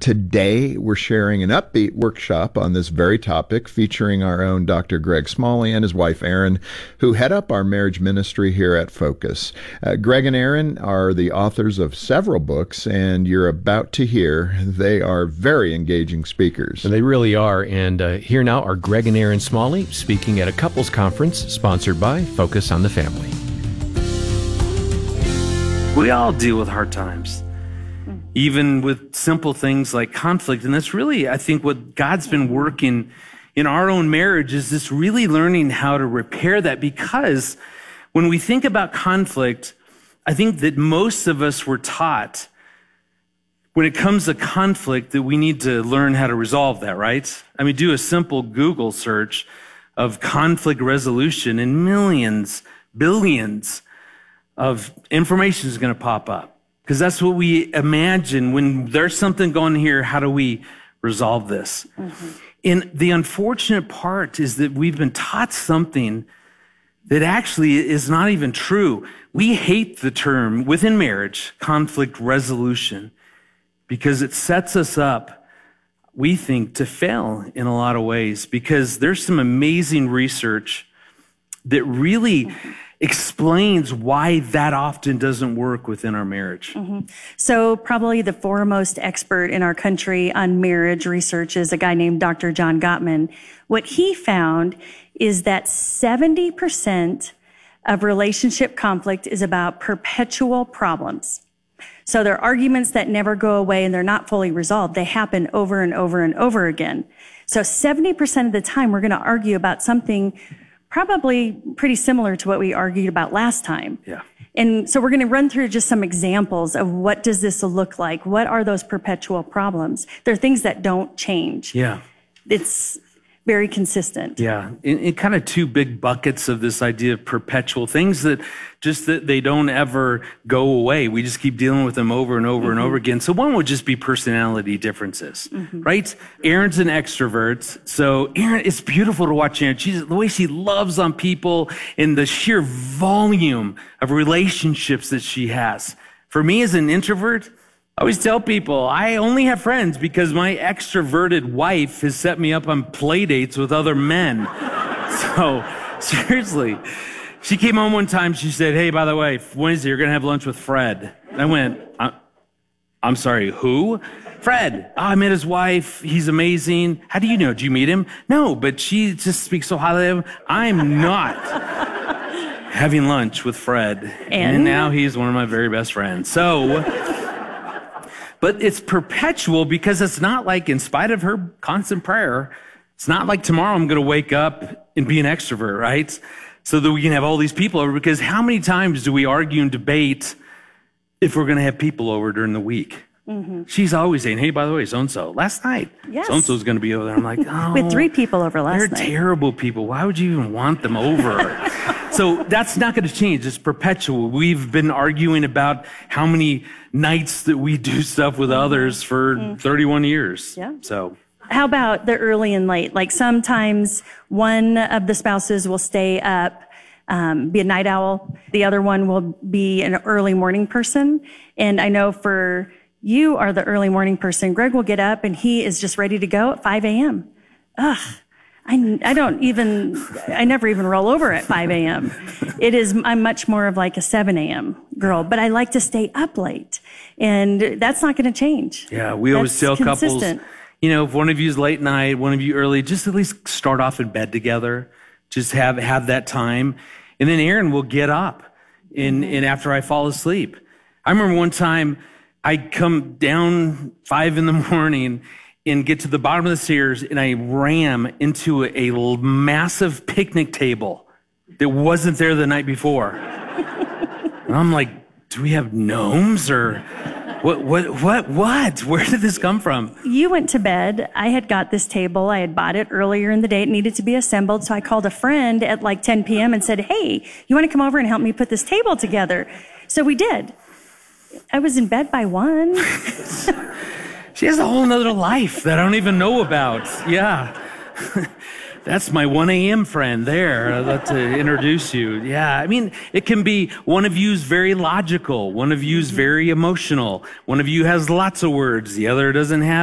Today, we're sharing an upbeat workshop on this very topic featuring our own Dr. Greg Smalley and his wife, Erin, who head up our marriage ministry here at Focus. Greg and Erin are the authors of several books, and you're about to hear they are very engaging speakers. They really are. And here now are Greg and Erin Smalley speaking at a couples conference sponsored by Focus on the Family. We all deal with hard times, even with simple things like conflict. And that's really, I think, what God's been working in our own marriage is this really learning how to repair that. Because when we think about conflict, I think that most of us were taught when it comes to conflict that we need to learn how to resolve that, right? I mean, do a simple Google search of conflict resolution and millions, billions of information is going to pop up. Because that's what we imagine when there's something going here. How do we resolve this? Mm-hmm. And the unfortunate part is that we've been taught something that actually is not even true. We hate the term within marriage, conflict resolution, because it sets us up, we think, to fail in a lot of ways. Because there's some amazing research that really explains why that often doesn't work within our marriage. Mm-hmm. So probably the foremost expert in our country on marriage research is a guy named Dr. John Gottman. What he found is that 70% of relationship conflict is about perpetual problems. So they're arguments that never go away and they're not fully resolved. They happen over and over and over again. So 70% of the time we're going to argue about something probably pretty similar to what we argued about last time. Yeah. And so we're going to run through just some examples of what does this look like? What are those perpetual problems? They're things that don't change. Yeah. It's very consistent. Yeah. In kind of two big buckets of this idea of perpetual things that they don't ever go away. We just keep dealing with them over and over and over again. So one would just be personality differences, right? Erin's an extrovert. So Erin, it's beautiful to watch Erin. The way she loves on people and the sheer volume of relationships that she has. For me as an introvert, I always tell people I only have friends because my extroverted wife has set me up on play dates with other men. So seriously, she came home one time. She said, "Hey, by the way, Wednesday you're going to have lunch with Fred." I went, I'm sorry, who? Fred. Oh, I met his wife. He's amazing. How do you know? Did you meet him? No, but she just speaks so highly of him. I'm not having lunch with Fred. And now he's one of my very best friends. But it's perpetual because it's not like, in spite of her constant prayer, it's not like tomorrow I'm going to wake up and be an extrovert, right? So that we can have all these people over. Because how many times do we argue and debate if we're going to have people over during the week? She's always saying, "Hey, by the way, so-and-so, last night, so-and-so's going to be over there." I'm like, oh. With 3 people over last night. They're terrible people. Why would you even want them over? So that's not going to change. It's perpetual. We've been arguing about how many nights that we do stuff with others for 31 years. Yeah. So how about the early and late? Like sometimes one of the spouses will stay up, be a night owl. The other one will be an early morning person. And I know for you are the early morning person. Greg will get up and he is just ready to go at 5 a.m. Ugh. I never even roll over at 5 a.m. I'm much more of like a 7 a.m. girl, but I like to stay up late, and that's not going to change. Yeah, we always tell couples, if one of you is late night, one of you early, just at least start off in bed together. Just have that time. And then Erin will get up and after I fall asleep. I remember one time I come down 5 a.m. and get to the bottom of the stairs, and I ram into a massive picnic table that wasn't there the night before. And I'm like, do we have gnomes or what? Where did this come from? You went to bed. I had got this table. I had bought it earlier in the day. It needed to be assembled. So I called a friend at like 10 p.m. and said, "Hey, you want to come over and help me put this table together?" So we did. I was in bed by 1. She has a whole nother life that I don't even know about. Yeah. That's my 1 a.m. friend there. I'd love to introduce you. Yeah. I mean, it can be one of you's very logical. One of you's very emotional. One of you has lots of words. The other doesn't have